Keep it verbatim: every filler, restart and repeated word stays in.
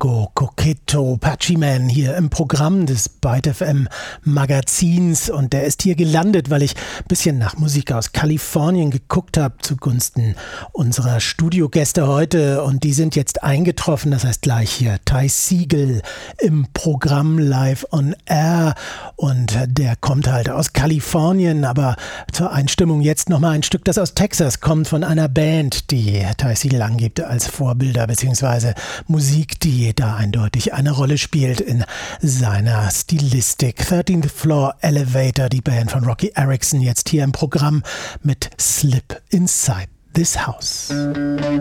Lago Coquetto, Patchyman hier im Programm des Byte F M Magazins, und der ist hier gelandet, weil ich ein bisschen nach Musik aus Kalifornien geguckt habe zugunsten unserer Studiogäste heute, und die sind jetzt eingetroffen. Das heißt gleich hier Ty Segall im Programm live on air, und der kommt halt aus Kalifornien, aber zur Einstimmung jetzt nochmal ein Stück, das aus Texas kommt, von einer Band, die Ty Segall angibt als Vorbilder, beziehungsweise Musik, die da eindeutig eine Rolle spielt in seiner Stilistik. thirteenth Floor Elevator, die Band von Rocky Erickson, jetzt hier im Programm mit Slip Inside This House.